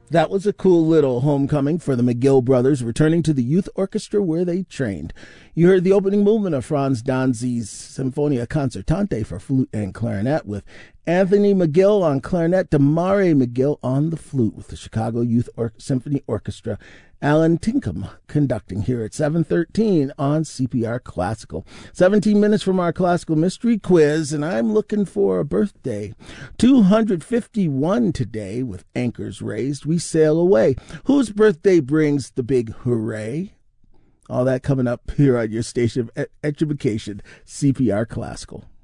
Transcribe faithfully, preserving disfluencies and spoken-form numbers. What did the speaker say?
That was a cool little homecoming for the McGill brothers, returning to the youth orchestra where they trained. You heard the opening movement of Franz Danzi's Sinfonia Concertante for flute and clarinet, with Anthony McGill on clarinet, Damare McGill on the flute, with the Chicago Youth Or- Symphony Orchestra. Alan Tinkham conducting here at seven thirteen on C P R Classical. seventeen minutes from our classical mystery quiz, and I'm looking for a birthday. two hundred fifty-one today, with anchors raised, we sail away. Whose birthday brings the big hooray? All that coming up here on your station of education, C P R Classical.